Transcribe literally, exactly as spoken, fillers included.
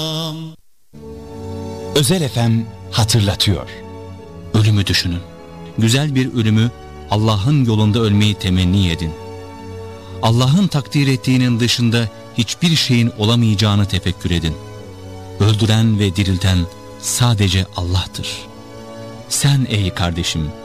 Özel F M hatırlatıyor. Ölümü düşünün. Güzel bir ölümü, Allah'ın yolunda ölmeyi temenni edin. Allah'ın takdir ettiğinin dışında hiçbir şeyin olamayacağını tefekkür edin. Öldüren ve dirilten sadece Allah'tır. Sen ey kardeşim,